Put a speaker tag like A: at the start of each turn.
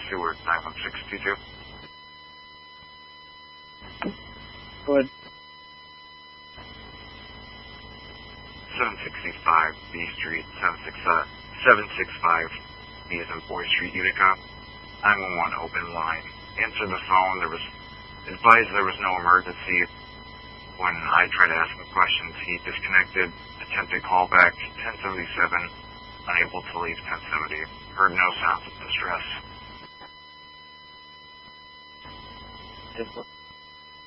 A: Seward 91622.
B: Go ahead.
A: 765 B Street, 765 B as in Boy Street, Utica. 911 open line. Answered the phone. There was advised there was no emergency. When I tried to ask him questions, he disconnected. Attempted callback 1077. Unable to leave 1070. Heard no sounds of distress.